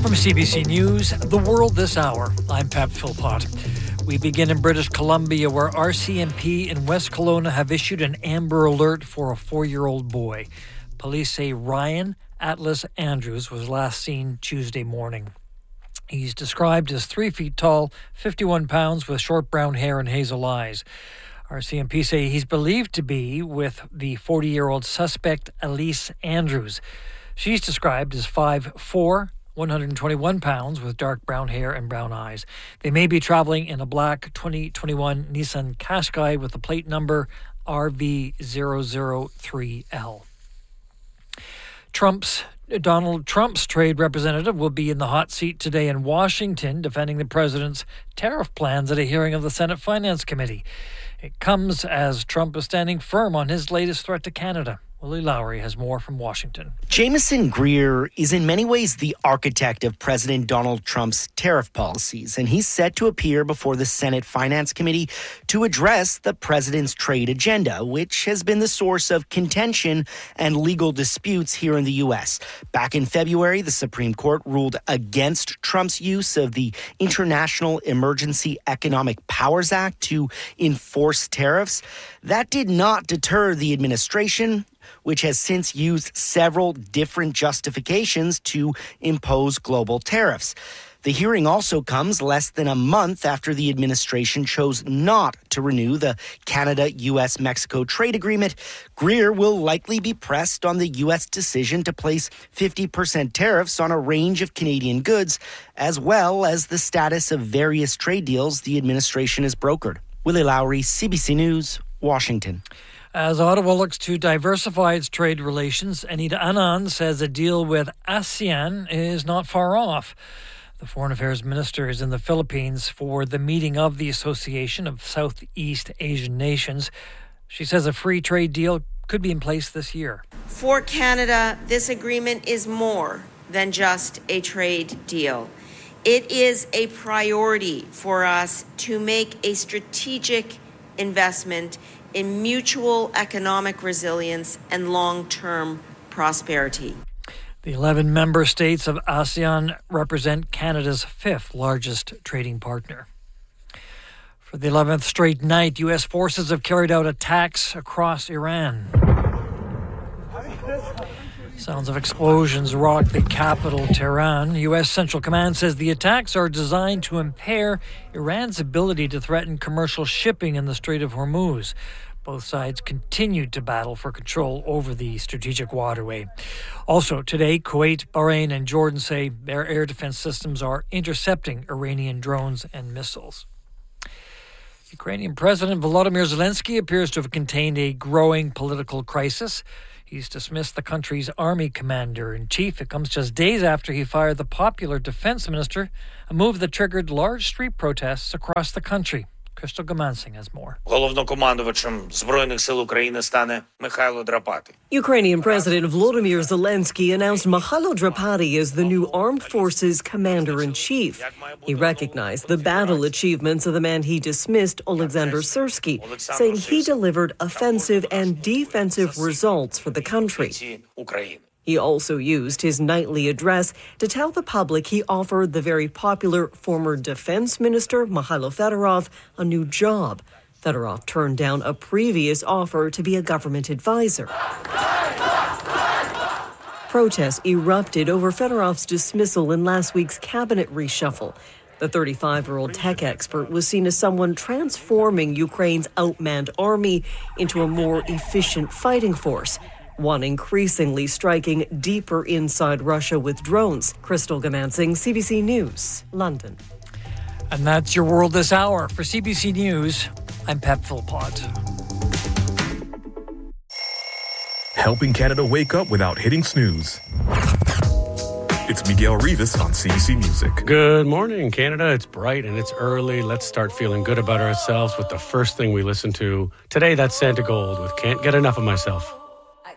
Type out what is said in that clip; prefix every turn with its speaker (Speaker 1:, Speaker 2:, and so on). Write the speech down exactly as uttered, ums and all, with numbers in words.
Speaker 1: From C B C News, The World This Hour, I'm Pat Philpott. We begin in British Columbia, where R C M P in West Kelowna have issued an Amber Alert for a four-year-old boy. Police say Ryan Atlas Andrews was last seen Tuesday morning. He's described as three feet tall, fifty-one pounds, with short brown hair and hazel eyes. R C M P say he's believed to be with the forty-year-old suspect, Elise Andrews. She's described as five foot four, one hundred twenty-one pounds, with dark brown hair and brown eyes. They may be traveling in a black twenty twenty-one Nissan Qashqai with the plate number R V zero zero three L. Trump's Donald Trump's trade representative will be in the hot seat today in Washington, defending the president's tariff plans at a hearing of the Senate Finance Committee. It comes as Trump is standing firm on his latest threat to Canada. Willie Lowry has more from Washington.
Speaker 2: Jameson Greer is in many ways the architect of President Donald Trump's tariff policies, and he's set to appear before the Senate Finance Committee to address the president's trade agenda, which has been the source of contention and legal disputes here in the U S. Back in February, the Supreme Court ruled against Trump's use of the International Emergency Economic Powers Act to enforce tariffs. That did not deter the administration, which has since used several different justifications to impose global tariffs. The hearing also comes less than a month after the administration chose not to renew the Canada-U S Mexico trade agreement. Greer will likely be pressed on the U S decision to place fifty percent tariffs on a range of Canadian goods, as well as the status of various trade deals the administration has brokered. Willie Lowry, C B C News, Washington.
Speaker 1: As Ottawa looks to diversify its trade relations, Anita Anand says a deal with ASEAN is not far off. The Foreign Affairs Minister is in the Philippines for the meeting of the Association of Southeast Asian Nations. She says a free trade deal could be in place this year.
Speaker 3: For Canada, this agreement is more than just a trade deal. It is a priority for us to make a strategic investment in mutual economic resilience and long-term prosperity.
Speaker 1: The eleven member states of ASEAN represent Canada's fifth largest trading partner. For the eleventh straight night, U S forces have carried out attacks across Iran. Sounds of explosions rock the capital, Tehran. U S Central Command says the attacks are designed to impair Iran's ability to threaten commercial shipping in the Strait of Hormuz. Both sides continued to battle for control over the strategic waterway. Also today, Kuwait, Bahrain, and Jordan say their air defense systems are intercepting Iranian drones and missiles. Ukrainian President Volodymyr Zelensky appears to have contained a growing political crisis. He's dismissed the country's army commander-in-chief. It comes just days after he fired the popular defense minister, a move that triggered large street protests across the country. Crystal Gamansing has more.
Speaker 4: Головнокомандувачем Збройних сил України стане Михайло Драпати.
Speaker 5: Ukrainian President Volodymyr Zelensky announced Mikhailo Drapati as the new armed forces commander-in-chief. He recognized the battle achievements of the man he dismissed, Alexander Syrsky, saying he delivered offensive and defensive results for the country. He also used his nightly address to tell the public he offered the very popular former defense minister, Mikhailo Fedorov, a new job. Fedorov turned down a previous offer to be a government advisor. Protests erupted over Fedorov's dismissal in last week's cabinet reshuffle. The thirty-five-year-old tech expert was seen as someone transforming Ukraine's outmanned army into a more efficient fighting force, one increasingly striking deeper inside Russia with drones. Crystal Gamansing, C B C News, London.
Speaker 1: And that's your World This Hour. For C B C News, I'm Pat Philpott.
Speaker 6: Helping Canada wake up without hitting snooze. It's Miguel Rivas on C B C Music.
Speaker 7: Good morning, Canada. It's bright and it's early. Let's start feeling good about ourselves with the first thing we listen to. Today, that's Santa Gold with Can't Get Enough of Myself.